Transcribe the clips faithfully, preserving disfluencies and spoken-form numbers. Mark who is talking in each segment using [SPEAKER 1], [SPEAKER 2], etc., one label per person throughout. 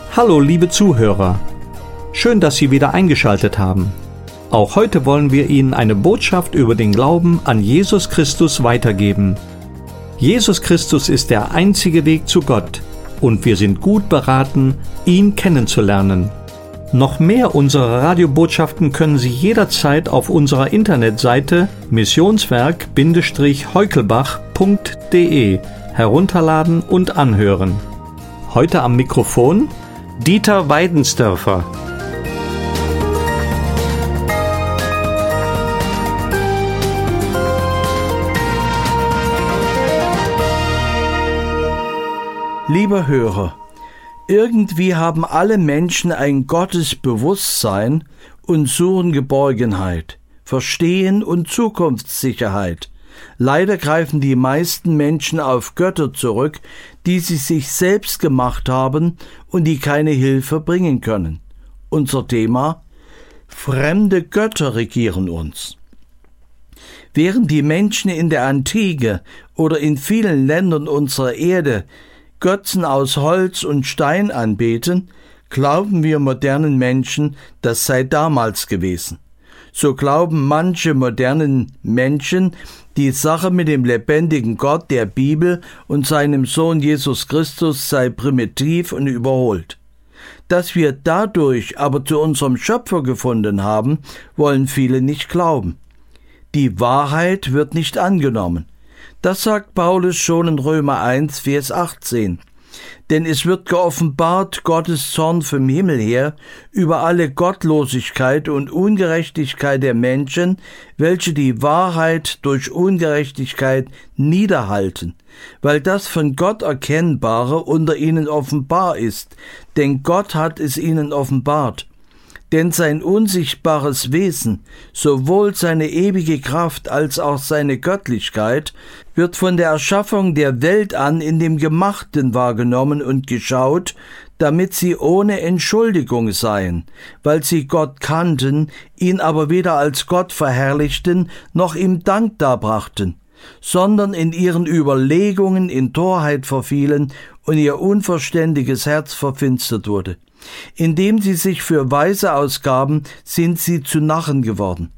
[SPEAKER 1] Hallo liebe Zuhörer, schön, dass Sie wieder eingeschaltet haben. Auch heute wollen wir Ihnen eine Botschaft über den Glauben an Jesus Christus weitergeben. Jesus Christus ist der einzige Weg zu Gott und wir sind gut beraten, ihn kennenzulernen. Noch mehr unserer Radiobotschaften können Sie jederzeit auf unserer Internetseite missionswerk-heukelbach punkt de herunterladen und anhören. Heute am Mikrofon Dieter Weidensdörfer.
[SPEAKER 2] Lieber Hörer, irgendwie haben alle Menschen ein Gottesbewusstsein und suchen Geborgenheit, Verstehen und Zukunftssicherheit. Leider greifen die meisten Menschen auf Götter zurück, die sie sich selbst gemacht haben und die keine Hilfe bringen können. Unser Thema: Fremde Götter regieren uns. Während die Menschen in der Antike oder in vielen Ländern unserer Erde Götzen aus Holz und Stein anbeten, glauben wir modernen Menschen, das sei damals gewesen. So glauben manche modernen Menschen, die Sache mit dem lebendigen Gott der Bibel und seinem Sohn Jesus Christus sei primitiv und überholt. Dass wir dadurch aber zu unserem Schöpfer gefunden haben, wollen viele nicht glauben. Die Wahrheit wird nicht angenommen. Das sagt Paulus schon in Römer eins, Vers achtzehn. Denn es wird geoffenbart Gottes Zorn vom Himmel her über alle Gottlosigkeit und Ungerechtigkeit der Menschen, welche die Wahrheit durch Ungerechtigkeit niederhalten, weil das von Gott Erkennbare unter ihnen offenbar ist, denn Gott hat es ihnen offenbart. Denn sein unsichtbares Wesen, sowohl seine ewige Kraft als auch seine Göttlichkeit, wird von der Erschaffung der Welt an in dem Gemachten wahrgenommen und geschaut, damit sie ohne Entschuldigung seien, weil sie Gott kannten, ihn aber weder als Gott verherrlichten, noch ihm Dank darbrachten, sondern in ihren Überlegungen in Torheit verfielen und ihr unverständiges Herz verfinstert wurde. Indem sie sich für Weise ausgaben, sind sie zu Narren geworden.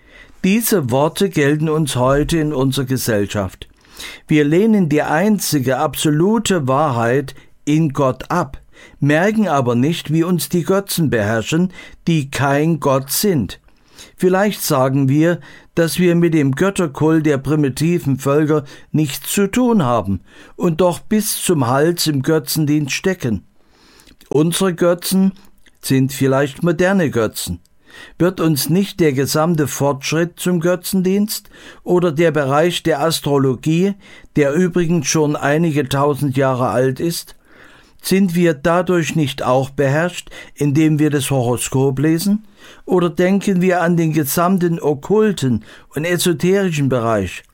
[SPEAKER 2] Diese Worte gelten uns heute in unserer Gesellschaft. Wir lehnen die einzige absolute Wahrheit in Gott ab, merken aber nicht, wie uns die Götzen beherrschen, die kein Gott sind. Vielleicht sagen wir, dass wir mit dem Götterkult der primitiven Völker nichts zu tun haben und doch bis zum Hals im Götzendienst stecken. Unsere Götzen sind vielleicht moderne Götzen. Wird uns nicht der gesamte Fortschritt zum Götzendienst oder der Bereich der Astrologie, der übrigens schon einige tausend Jahre alt ist, sind wir dadurch nicht auch beherrscht, indem wir das Horoskop lesen? Oder denken wir an den gesamten okkulten und esoterischen Bereich?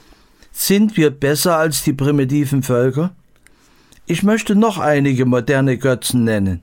[SPEAKER 2] Sind wir besser als die primitiven Völker? Ich möchte noch einige moderne Götzen nennen.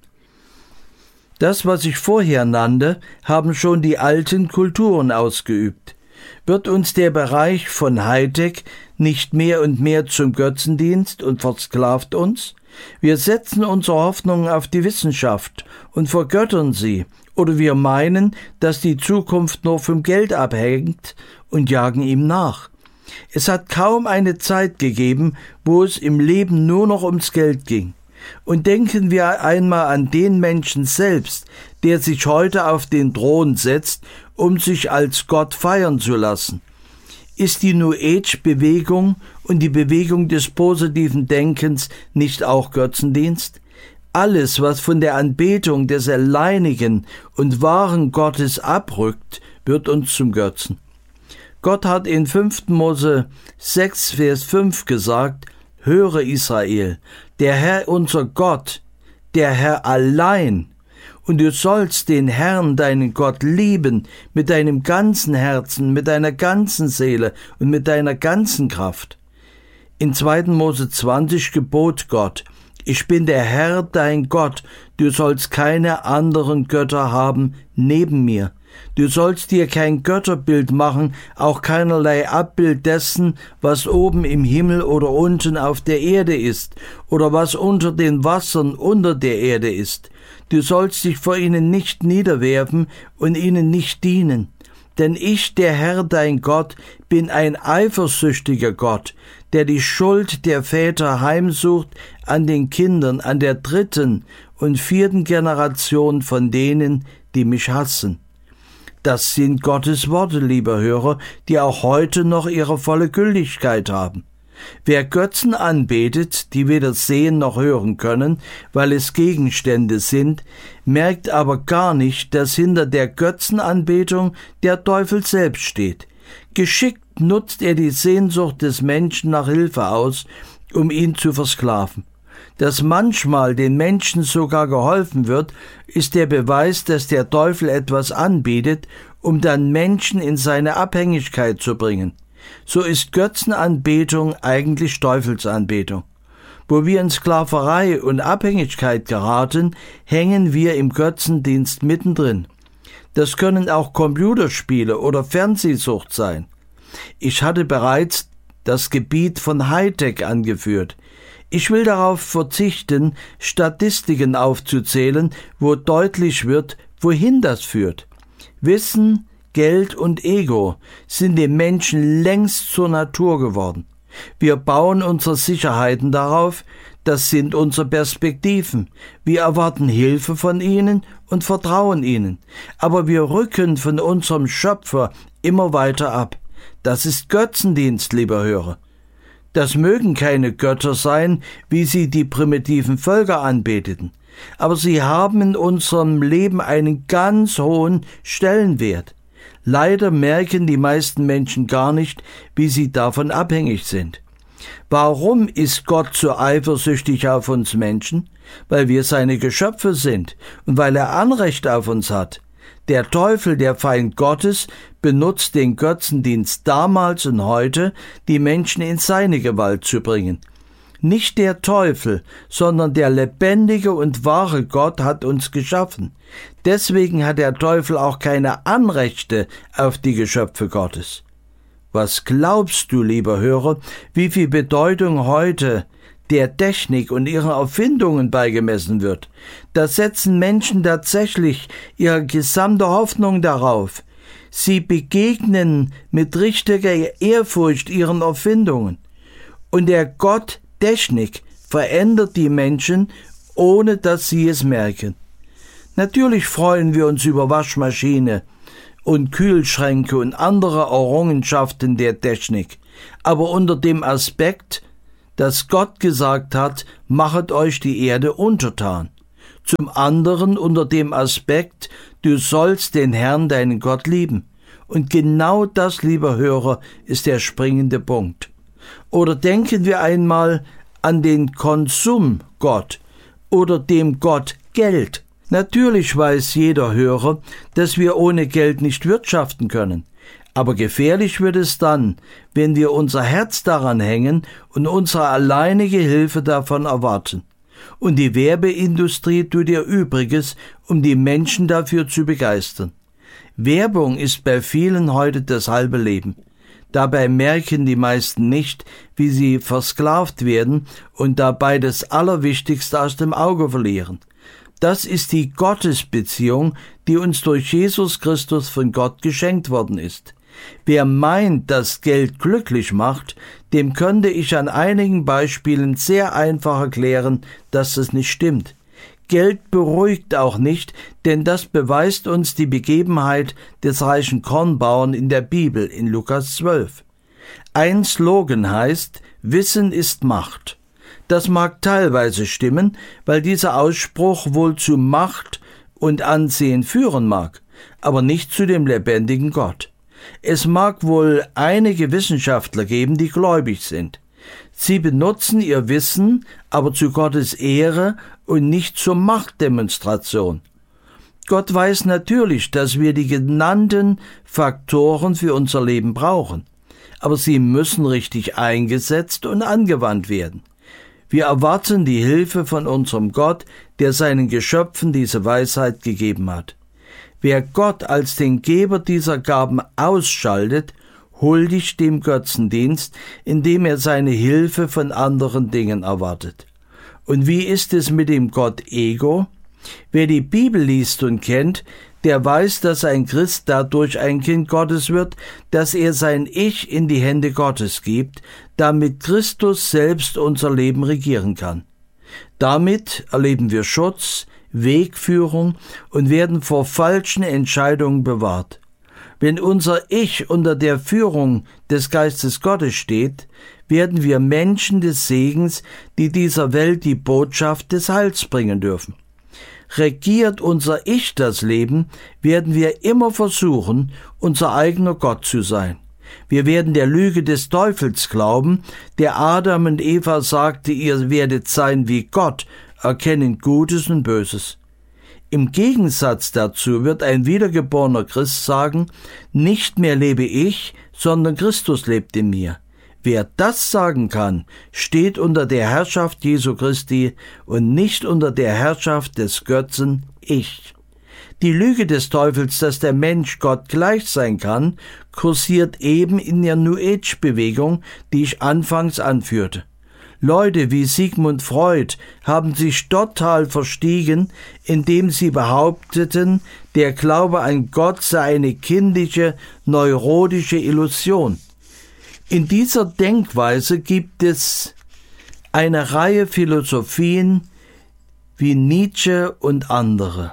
[SPEAKER 2] Das, was ich vorher nannte, haben schon die alten Kulturen ausgeübt. Wird uns der Bereich von Hightech nicht mehr und mehr zum Götzendienst und versklavt uns? Wir setzen unsere Hoffnungen auf die Wissenschaft und vergöttern sie, oder wir meinen, dass die Zukunft nur vom Geld abhängt und jagen ihm nach. Es hat kaum eine Zeit gegeben, wo es im Leben nur noch ums Geld ging. Und denken wir einmal an den Menschen selbst, der sich heute auf den Thron setzt, um sich als Gott feiern zu lassen. Ist die New Age-Bewegung und die Bewegung des positiven Denkens nicht auch Götzendienst? Alles, was von der Anbetung des alleinigen und wahren Gottes abrückt, wird uns zum Götzen. Gott hat in fünften Mose sechs, Vers fünf gesagt: Höre Israel, der Herr unser Gott, der Herr allein, und du sollst den Herrn, deinen Gott, lieben mit deinem ganzen Herzen, mit deiner ganzen Seele und mit deiner ganzen Kraft. In zweiten Mose zwanzig gebot Gott: Ich bin der Herr, dein Gott, du sollst keine anderen Götter haben neben mir. Du sollst dir kein Götterbild machen, auch keinerlei Abbild dessen, was oben im Himmel oder unten auf der Erde ist, oder was unter den Wassern unter der Erde ist. Du sollst dich vor ihnen nicht niederwerfen und ihnen nicht dienen. Denn ich, der Herr dein Gott, bin ein eifersüchtiger Gott, der die Schuld der Väter heimsucht an den Kindern, an der dritten und vierten Generation von denen, die mich hassen. Das sind Gottes Worte, lieber Hörer, die auch heute noch ihre volle Gültigkeit haben. Wer Götzen anbetet, die weder sehen noch hören können, weil es Gegenstände sind, merkt aber gar nicht, dass hinter der Götzenanbetung der Teufel selbst steht. Geschickt nutzt er die Sehnsucht des Menschen nach Hilfe aus, um ihn zu versklaven. Dass manchmal den Menschen sogar geholfen wird, ist der Beweis, dass der Teufel etwas anbietet, um dann Menschen in seine Abhängigkeit zu bringen. So ist Götzenanbetung eigentlich Teufelsanbetung. Wo wir in Sklaverei und Abhängigkeit geraten, hängen wir im Götzendienst mittendrin. Das können auch Computerspiele oder Fernsehsucht sein. Ich hatte bereits das Gebiet von Hightech angeführt. Ich will darauf verzichten, Statistiken aufzuzählen, wo deutlich wird, wohin das führt. Wissen, Geld und Ego sind dem Menschen längst zur Natur geworden. Wir bauen unsere Sicherheiten darauf, das sind unsere Perspektiven. Wir erwarten Hilfe von ihnen und vertrauen ihnen. Aber wir rücken von unserem Schöpfer immer weiter ab. Das ist Götzendienst, lieber Hörer. Das mögen keine Götter sein, wie sie die primitiven Völker anbeteten. Aber sie haben in unserem Leben einen ganz hohen Stellenwert. Leider merken die meisten Menschen gar nicht, wie sie davon abhängig sind. Warum ist Gott so eifersüchtig auf uns Menschen? Weil wir seine Geschöpfe sind und weil er Anrecht auf uns hat. Der Teufel, der Feind Gottes, benutzt den Götzendienst damals und heute, die Menschen in seine Gewalt zu bringen. Nicht der Teufel, sondern der lebendige und wahre Gott hat uns geschaffen. Deswegen hat der Teufel auch keine Anrechte auf die Geschöpfe Gottes. Was glaubst du, lieber Hörer, wie viel Bedeutung heute der Technik und ihren Erfindungen beigemessen wird? Da setzen Menschen tatsächlich ihre gesamte Hoffnung darauf. Sie begegnen mit richtiger Ehrfurcht ihren Erfindungen. Und der Gott Technik verändert die Menschen, ohne dass sie es merken. Natürlich freuen wir uns über Waschmaschine und Kühlschränke und andere Errungenschaften der Technik, aber unter dem Aspekt, dass Gott gesagt hat, machet euch die Erde untertan. Zum anderen unter dem Aspekt, du sollst den Herrn, deinen Gott, lieben. Und genau das, lieber Hörer, ist der springende Punkt. Oder denken wir einmal an den Konsumgott oder dem Gott Geld. Natürlich weiß jeder Hörer, dass wir ohne Geld nicht wirtschaften können. Aber gefährlich wird es dann, wenn wir unser Herz daran hängen und unsere alleinige Hilfe davon erwarten. Und die Werbeindustrie tut ihr Übriges, um die Menschen dafür zu begeistern. Werbung ist bei vielen heute das halbe Leben. Dabei merken die meisten nicht, wie sie versklavt werden und dabei das Allerwichtigste aus dem Auge verlieren. Das ist die Gottesbeziehung, die uns durch Jesus Christus von Gott geschenkt worden ist. Wer meint, dass Geld glücklich macht, dem könnte ich an einigen Beispielen sehr einfach erklären, dass das nicht stimmt. Geld beruhigt auch nicht, denn das beweist uns die Begebenheit des reichen Kornbauern in der Bibel in Lukas zwölf. Ein Slogan heißt, Wissen ist Macht. Das mag teilweise stimmen, weil dieser Ausspruch wohl zu Macht und Ansehen führen mag, aber nicht zu dem lebendigen Gott. Es mag wohl einige Wissenschaftler geben, die gläubig sind. Sie benutzen ihr Wissen aber zu Gottes Ehre und nicht zur Machtdemonstration. Gott weiß natürlich, dass wir die genannten Faktoren für unser Leben brauchen, aber sie müssen richtig eingesetzt und angewandt werden. Wir erwarten die Hilfe von unserem Gott, der seinen Geschöpfen diese Weisheit gegeben hat. Wer Gott als den Geber dieser Gaben ausschaltet, huldigt dem Götzendienst, indem er seine Hilfe von anderen Dingen erwartet. Und wie ist es mit dem Gott Ego? Wer die Bibel liest und kennt, der weiß, dass ein Christ dadurch ein Kind Gottes wird, dass er sein Ich in die Hände Gottes gibt, damit Christus selbst unser Leben regieren kann. Damit erleben wir Schutz, Wegführung und werden vor falschen Entscheidungen bewahrt. Wenn unser Ich unter der Führung des Geistes Gottes steht, werden wir Menschen des Segens, die dieser Welt die Botschaft des Heils bringen dürfen. Regiert unser Ich das Leben, werden wir immer versuchen, unser eigener Gott zu sein. Wir werden der Lüge des Teufels glauben, der Adam und Eva sagte, ihr werdet sein wie Gott, erkennend Gutes und Böses. Im Gegensatz dazu wird ein wiedergeborener Christ sagen, nicht mehr lebe ich, sondern Christus lebt in mir. Wer das sagen kann, steht unter der Herrschaft Jesu Christi und nicht unter der Herrschaft des Götzen Ich. Die Lüge des Teufels, dass der Mensch Gott gleich sein kann, kursiert eben in der New Age-Bewegung, die ich anfangs anführte. Leute wie Sigmund Freud haben sich total verstiegen, indem sie behaupteten, der Glaube an Gott sei eine kindische, neurotische Illusion. In dieser Denkweise gibt es eine Reihe Philosophien wie Nietzsche und andere.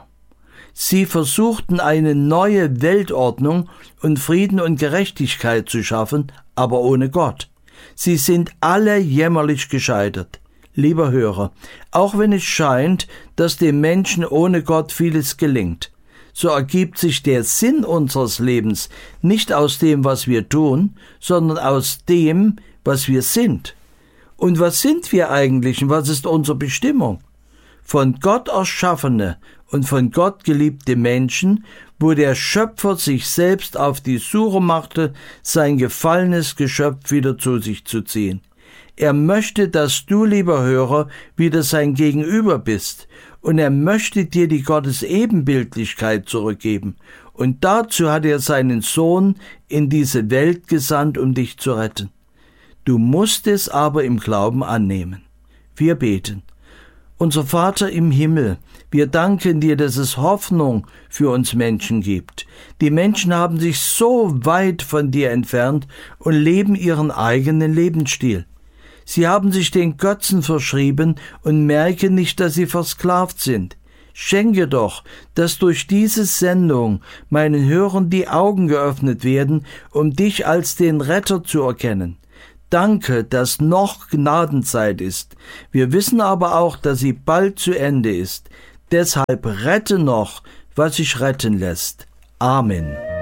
[SPEAKER 2] Sie versuchten eine neue Weltordnung und Frieden und Gerechtigkeit zu schaffen, aber ohne Gott. Sie sind alle jämmerlich gescheitert. Lieber Hörer, auch wenn es scheint, dass dem Menschen ohne Gott vieles gelingt, so ergibt sich der Sinn unseres Lebens nicht aus dem, was wir tun, sondern aus dem, was wir sind. Und was sind wir eigentlich und was ist unsere Bestimmung? Von Gott erschaffene und von Gott geliebte Menschen, wo der Schöpfer sich selbst auf die Suche machte, sein gefallenes Geschöpf wieder zu sich zu ziehen. Er möchte, dass du, lieber Hörer, wieder sein Gegenüber bist, und er möchte dir die Gottesebenbildlichkeit zurückgeben. Und dazu hat er seinen Sohn in diese Welt gesandt, um dich zu retten. Du musst es aber im Glauben annehmen. Wir beten. Unser Vater im Himmel, wir danken dir, dass es Hoffnung für uns Menschen gibt. Die Menschen haben sich so weit von dir entfernt und leben ihren eigenen Lebensstil. Sie haben sich den Götzen verschrieben und merken nicht, dass sie versklavt sind. Schenke doch, dass durch diese Sendung meinen Hörern die Augen geöffnet werden, um dich als den Retter zu erkennen. Danke, dass noch Gnadenzeit ist. Wir wissen aber auch, dass sie bald zu Ende ist. Deshalb rette noch, was sich retten lässt. Amen.